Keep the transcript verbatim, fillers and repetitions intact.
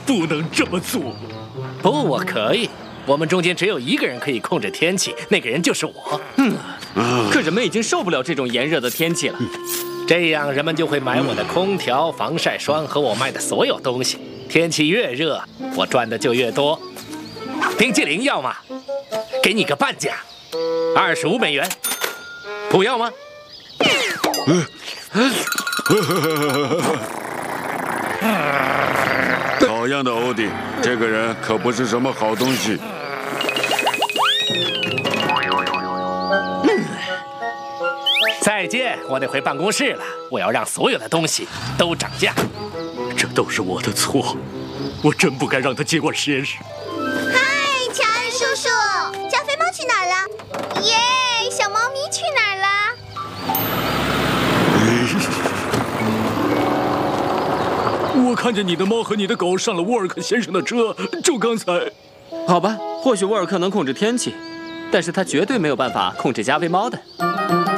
不能这么做。 不，我可以。我们中间只有一个人可以控制天气，那个人就是我。 嗯，可人们已经受不了这种炎热的天气了。 这样人们就会买我的空调、防晒霜和我卖的所有东西。天气越热，我赚的就越多。冰淇淋要吗？给你个半价，二十五美元。不要吗？ 讨厌的欧弟，这个人可不是什么好东西。 嗯，再见，我得回办公室了。我要让所有的东西都涨价。 这都是我的错，我真不该让他接管实验室。 嗨，乔恩叔叔，加菲猫去哪儿了？耶，小猫咪去哪儿了？ 我看见你的猫和你的狗上了沃尔克先生的车，就刚才。 好吧，或许沃尔克能控制天气，但是他绝对没有办法控制加菲猫的。